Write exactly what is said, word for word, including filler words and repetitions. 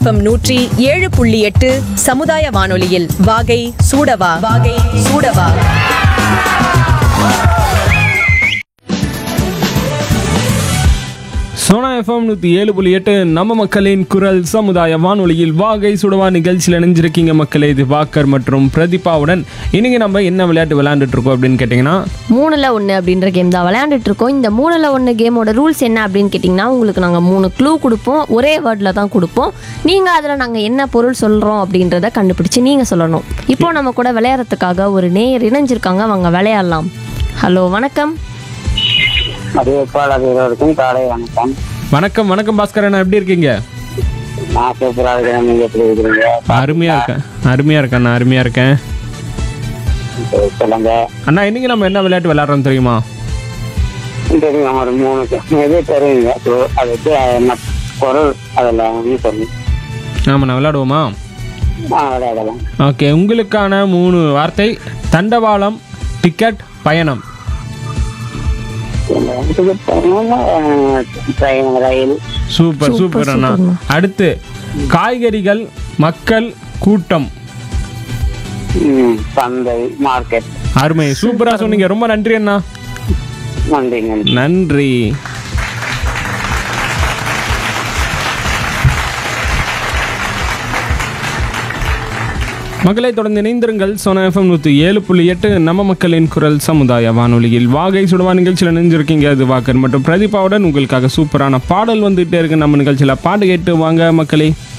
FM நூற்றி ஏழு புள்ளி எட்டு சமுதாய வானொலியில் வாகை சூடவா வாகை சூடவா. சோனா எஃப்எம் நூற்றி ஏழு புள்ளி எட்டு நம்ம மக்களின் குரல் சமுதாய வானொலியில் வாகை சுடவா நிகழ்ச்சியில் இணைஞ்சிருக்கீங்க மக்களே. இது வாக்கர் மற்றும் பிரதீபாவுடன். இன்னைக்கு நம்ம என்ன விளையாட்டு விளையாண்டுட்டு இருக்கோம் அப்படின்னு கேட்டிங்கன்னா, மூணுல ஒன்று அப்படின்ற கேம் தான் விளையாண்டுட்டு இருக்கோம். இந்த மூணுல ஒன்று கேமோட ரூல்ஸ் என்ன அப்படின்னு கேட்டிங்கன்னா, உங்களுக்கு நாங்கள் மூணு க்ளூ கொடுப்போம், ஒரே வேர்டில் தான் கொடுப்போம். நீங்கள் அதில் நாங்கள் என்ன பொருள் சொல்கிறோம் அப்படின்றத கண்டுபிடிச்சு நீங்கள் சொல்லணும். இப்போ நம்ம கூட விளையாடுறதுக்காக ஒரு நேயர் இணைஞ்சிருக்காங்க, அவங்க விளையாடலாம். ஹலோ, வணக்கம். அறிவிப்பாளர்களுக்கும் காலை வணக்கம். வணக்கம் வணக்கம் பாஸ்கர் அண்ணா, எப்படி இருக்கீங்க? நான் சூப்பரா இருக்கேன், நீங்க எப்படி இருக்கிறீங்க? அருமையா இருக்கேன் அருமையா இருக்கேன் அண்ணா அருமையா இருக்கேன். சொல்லுங்க அண்ணா, இன்னைக்கு நம்ம என்ன விளையாட்டு விளையாடுறோம் தெரியுமா? தெரியும், ஒரு மூணு எது தெரியுங்க. அதுக்கு என்ன பொருள் அதில் சொல்லி ஆமாண்ணா, விளையாடுவோமா? ஆ விளையாடலாம். ஓகே, உங்களுக்கான மூணு வார்த்தை: தண்டவாளம், டிக்கெட், பயணம். ட்ரெயின், ரயில். சூப்பர் சூப்பர் அண்ணா. அடுத்து காய்கறிகள், மக்கள், கூட்டம். சந்தை, மார்க்கெட். அருமை, சூப்பரா சொன்னீங்க. ரொம்ப நன்றி அண்ணா. நன்றி நன்றி. மக்களை தொடர்ந்து இணைந்திருங்கள். சோனா எஃப்எம் நூற்றி ஏழு புள்ளி எட்டு நம்ம மக்களின் குரல் சமுதாய வானொலியில் வாகை சுடவா நிகழ்ச்சியில் இணைஞ்சிருக்கீங்க. அது வாக்கர் மற்றும் பிரதீபாவுடன் உங்களுக்காக சூப்பரான பாடல் வந்துகிட்டே இருக்கு. நம்ம நிகழ்ச்சியில் பாட்டு கேட்டு வாங்க மக்களே.